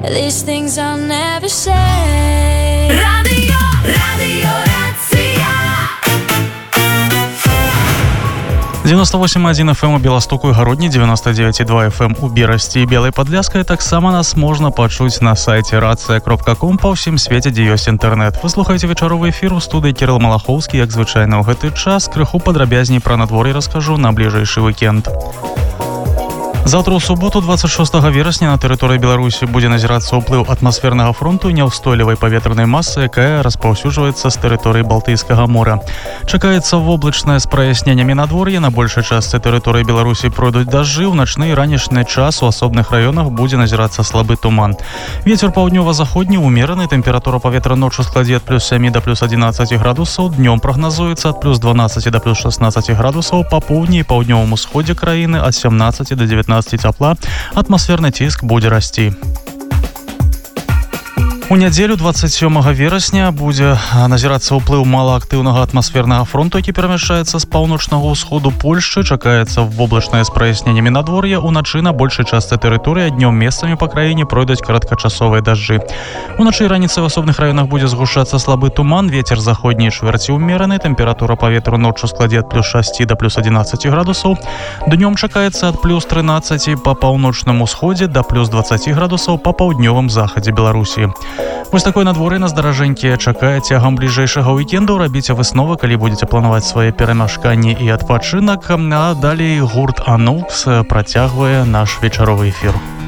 These things I'll never say. Radio Рація. 98,1 FM у Беластоку і Гародні, 99,2 FM у Берасці і Белай Падляскай. Таксама нас можна пачуць на сайце racia.com па ўсім свеце, дзе ёсць інтэрнэт. Вы слухаеце вечаровы эфір у студыі Кірыл Малахоўскі. Як звычайна ў гэты час крыху падрабязней пра надвор'е раскажу на бліжэйшы вікенд. Завтра ў суботу, 26 верасня, на тэрыторыі Беларусі будзе назірацца ўплыў атмасфернага фронту і няўстойлівай паветранай масы, якая распаўсюджваецца з тэрыторыі Балтыйскага мора. Чакаецца воблачнае з праясненнямі надвор'я. На большай частцы тэрыторыі Беларусі пройдуць дажджы. У начны і ранішні час у асобных раёнах будзе назірацца слабы туман. Вецер паўднёва-заходні умераны, тэмпература паветра ноччу складзе ад +7 да +11 градусаў, днём прагназуецца ад +12 да +16 градусаў, па поўдні і паўднёвым усходзе краіны ад 17 да 19 цяпла, атмасферны ціск будзе расці. У нядзелю 27 верасня будзе назірацца ўплыў малаактыўнага атмасфернага фронту, які перамяшчаецца з паўночнага ўсходу Польшчы. Чакаецца воблачнае з праясненнямі надвор'я. Уначы на большай частцы тэрыторыі, днём месцамі па краіне пройдуць кароткачасовыя дажджы. Уначы і раніцай в асобных раёнах будзе згушчацца слабы туман, вецер заходні чвэрці ўмераны, тэмпература паветру ноччу складзе ад +6 да +11 градусаў. Днём чакаецца ад +13 па паўночным усходзе да +20 градусаў па паўднёвым захадзе Беларусі. Вось такое надвор'е нас, даражэнькія, чакае цягам бліжэйшага вікенду. Рабіце высновы, калі будзеце планаваць свае перамяшканні і адпачынак. А далей гурт Анукс працягвае наш вечаровы эфір.